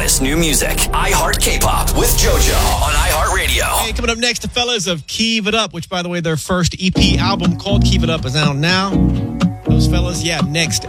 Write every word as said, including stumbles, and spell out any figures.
hottest new music. iHeart K-Pop with JoJo on iHeartRadio. Hey, coming up next, the fellas of Keeve It Up, which, by the way, their first E P album called Keeve It Up is out now. Those fellas, yeah, next.